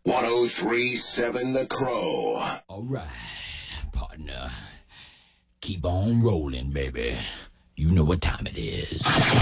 1037 The Crow. All right, partner. Keep on rolling, baby. You know what time it is.